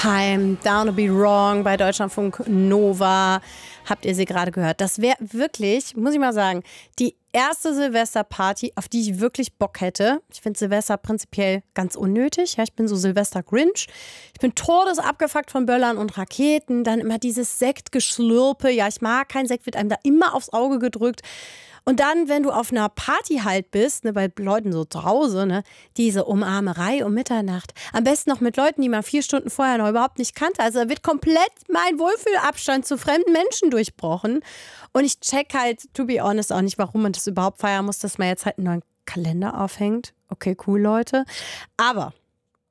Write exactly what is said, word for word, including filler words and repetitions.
Time, Down to Be Wrong bei Deutschlandfunk Nova. Habt ihr sie gerade gehört? Das wäre wirklich, muss ich mal sagen, die erste Silvesterparty, auf die ich wirklich Bock hätte. Ich finde Silvester prinzipiell ganz unnötig. Ja, ich bin so Silvester-Grinch. Ich bin todesabgefuckt von Böllern und Raketen. Dann immer dieses Sektgeschlürpe. Ja, ich mag keinen Sekt, wird einem da immer aufs Auge gedrückt. Und dann, wenn du auf einer Party halt bist, ne, bei Leuten so zu Hause, ne, diese Umarmerei um Mitternacht. Am besten noch mit Leuten, die man vier Stunden vorher noch überhaupt nicht kannte. Also da wird komplett mein Wohlfühlabstand zu fremden Menschen durchbrochen. Und ich check halt, to be honest, auch nicht, warum man das überhaupt feiern muss, dass man jetzt halt einen neuen Kalender aufhängt. Okay, cool, Leute. Aber